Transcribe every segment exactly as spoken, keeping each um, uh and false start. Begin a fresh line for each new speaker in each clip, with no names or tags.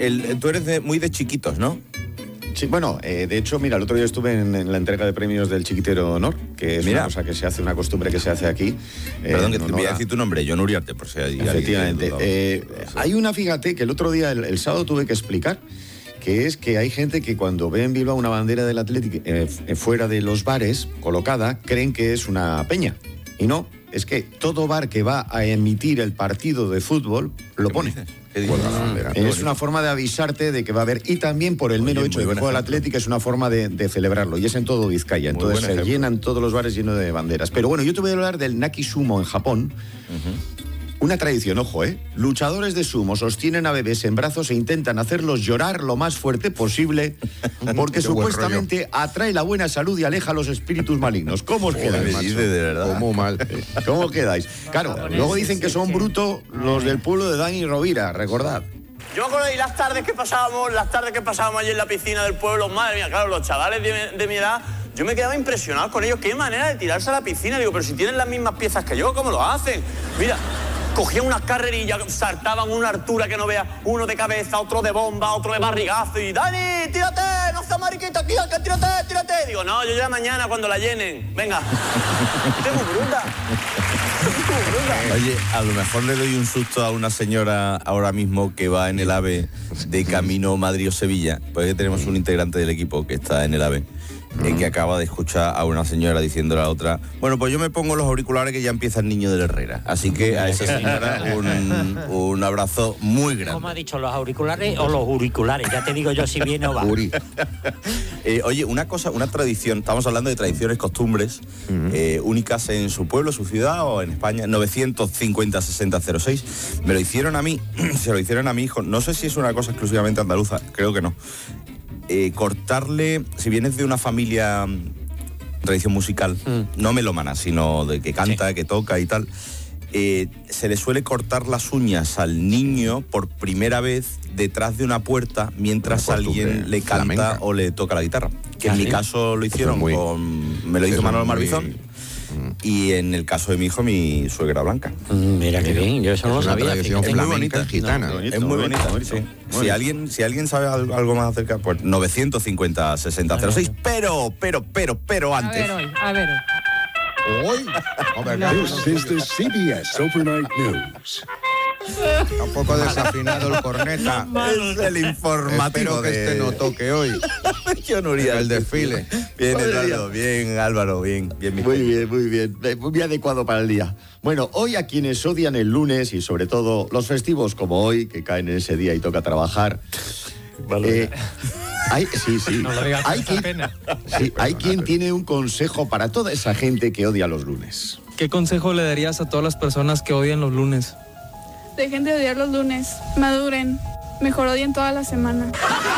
el, tú eres de, muy de chiquitos, ¿no?
Sí, bueno, eh, de hecho, mira, el otro día estuve en, en la entrega de premios del Chiquitero Honor, que es mira. una cosa que se hace, una costumbre que se hace aquí.
Perdón, eh, que te voy a decir tu nombre, John Uriarte, por si hay
Efectivamente. Eh, hay una, fíjate, que el otro día, el, el sábado, tuve que explicar, que es que hay gente que cuando ve en Bilbao una bandera del Athletic eh, fuera de los bares, colocada, creen que es una peña. Y no, es que todo bar que va a emitir el partido de fútbol lo pone. Es una forma de avisarte de que va a haber, y también por el mero Oye, hecho de que juega el Atlético es una forma de, de celebrarlo, y es en todo Vizcaya, entonces se ejemplo. llenan todos los bares llenos de banderas. Pero bueno, yo te voy a hablar del Naki Sumo en Japón. Uh-huh. Una tradición, ojo, ¿eh? Luchadores de sumo sostienen a bebés en brazos e intentan hacerlos llorar lo más fuerte posible porque supuestamente atrae la buena salud y aleja los espíritus malignos. ¿Cómo os quedáis, macho?
De verdad.
¿Cómo mal? ¿Cómo quedáis? Claro, luego dicen que son brutos los del pueblo de Dani Rovira, recordad.
Yo me acuerdo de las tardes que pasábamos, las tardes que pasábamos allí en la piscina del pueblo, madre mía, claro, los chavales de, de mi edad, yo me quedaba impresionado con ellos. Qué manera de tirarse a la piscina. Digo, pero si tienen las mismas piezas que yo, ¿cómo lo hacen? Mira, cogían unas carrerillas, saltaban una altura que no veas, uno de cabeza, otro de bomba, otro de barrigazo, y Dani, tírate, no seas mariquita, tírate, tírate, tírate. Digo, no, yo ya mañana cuando la llenen, venga. Tengo bruta.
Oye, a lo mejor le doy un susto a una señora ahora mismo que va en el AVE de camino Madrid o Sevilla, porque tenemos un integrante del equipo que está en el AVE, eh, que acaba de escuchar a una señora diciéndole a otra, bueno, pues yo me pongo los auriculares que ya empieza el niño de la Herrera. Así que a esa señora un, un abrazo muy grande.
¿Cómo ha dicho, los auriculares o los auriculares? Ya te digo yo si viene o va.
eh, oye, una cosa, una tradición, estamos hablando de tradiciones, costumbres, uh-huh. eh, únicas en su pueblo, su ciudad o en España. Novecientos cincuenta sesenta cero seis. Me lo hicieron a mí, se lo hicieron a mi hijo. No sé si es una cosa exclusivamente andaluza, creo que no. Eh, cortarle, si vienes de una familia, tradición musical, mm. no melómana, sino de que canta, sí. que toca y tal, eh, se le suele cortar las uñas al niño por primera vez detrás de una puerta mientras alguien le canta flamenca. O le toca la guitarra. Que en ¿Ah, mi sí? caso lo hicieron muy, con... Me lo hizo Manolo Marizón. Y en el caso de mi hijo, mi suegra Blanca.
Mm, mira qué bien, yo eso no lo sabía.
Es muy bonita, gitana. No, es muy bonita. Sí. Si alguien, si alguien sabe algo más acerca, pues novecientos cincuenta sesenta cero seis. Pero, pero, pero, pero antes.
A ver hoy, a ver
hoy. This is the C B S Overnight News.
Está un poco desafinado el corneta.
Es el informativo.
Espero que
de...
este no toque hoy.
Yo no iría
el desfile.
Bien, Eduardo, bien, Álvaro, bien, bien.
Muy bien, muy bien, muy adecuado para el día. Bueno, hoy a quienes odian el lunes y sobre todo los festivos como hoy, que caen en ese día y toca trabajar. Vale. Eh, hay, sí, sí.
No lo digas
hay, quien,
pena.
Sí, hay quien tiene un consejo para toda esa gente que odia los lunes.
¿Qué consejo le darías a todas las personas que odian los lunes?
Dejen de odiar los lunes, maduren, mejor odien toda la semana.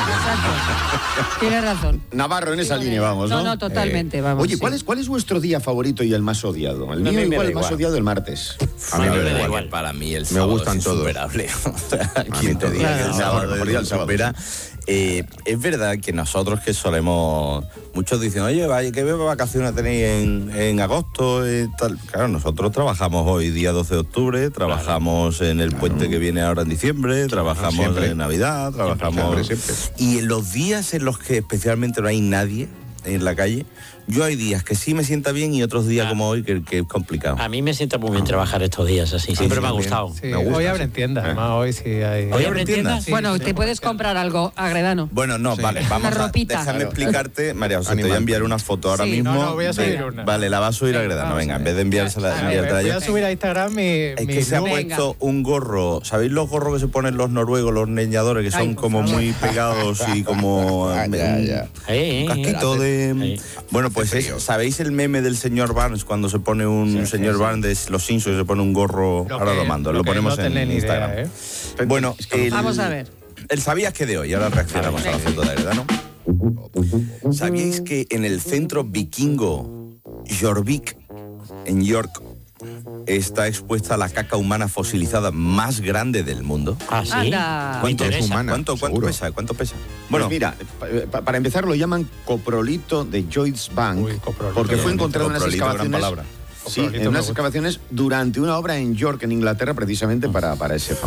Exacto. Tienes razón.
Navarro, en esa sí, línea vamos, ¿no?
No, no, totalmente, eh, vamos.
Oye, ¿cuál,
sí.
es, ¿cuál es vuestro día favorito y el más odiado? El
no,
mío igual,
el
más odiado el martes.
A mí me da igual. Para mí el sábado
me gustan
es insuperable.
Todos.
¿Quién te diga que el sábado
mejor día el sábado?
Eh, es verdad que nosotros que solemos, muchos dicen, oye, vaya, ¿qué vacaciones tenéis en, en agosto y tal? Claro, nosotros trabajamos hoy día doce de octubre, trabajamos claro. en el puente claro. que viene ahora en diciembre, trabajamos siempre. en Navidad, trabajamos... Siempre, siempre. Y en los días en los que especialmente no hay nadie en la calle, yo hay días que sí me sienta bien y otros días ah. como hoy que, que es complicado.
A mí me sienta muy bien trabajar estos días así, siempre sí, me ha gustado.
Sí,
me gusta,
hoy abren tiendas, ¿eh? Además hoy sí hay...
¿Hoy abren tiendas?
Sí, bueno, sí, te puedes comprar algo, Agredano.
Bueno, no, sí. vale, vamos a... Déjame claro. explicarte, María José, te voy a enviar una foto ahora sí. mismo.
No, no, voy a subir una.
Vale, la va a subir sí, Agredano, venga, en vez de enviársela...
enviársela voy a subir a Instagram mi...
Es
mi
que se ha puesto un gorro, ¿sabéis los gorros que se ponen los noruegos, los leñadores, que son como muy pegados y como... Un casquito de... Bueno, pues ¿sabéis el meme del señor Barnes cuando se pone un sí, señor sí, Barnes de los Simpsons se pone un gorro? Lo ahora que, lo mando, lo, lo ponemos no en Instagram. Idea, ¿eh? Bueno, el,
vamos a ver.
El sabías que de hoy, ahora reaccionamos a la foto de verdad, ¿no? ¿Sabíais que en el centro vikingo Jorvik, en York, está expuesta la caca humana fosilizada más grande del mundo?
¿Ah, sí?
¿Cuánto, es humana, ¿cuánto, cuánto pesa? ¿Cuánto pesa?
Bueno, pues mira, pa, para empezar lo llaman coprolito de Joyce Bank, Uy, porque fue encontrado en unas excavaciones. Sí, en unas excavaciones durante una obra en York, en Inglaterra, precisamente para, para ese famoso.